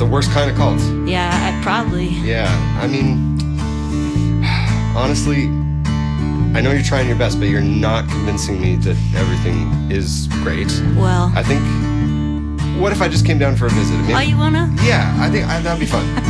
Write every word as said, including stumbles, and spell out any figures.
the worst kind of cult. Yeah, I, probably. Yeah, I mean, honestly, I know you're trying your best, but you're not convincing me that everything is great. Well. I think, what if I just came down for a visit? Maybe, Oh, you wanna? yeah, I think I, that'd be fun.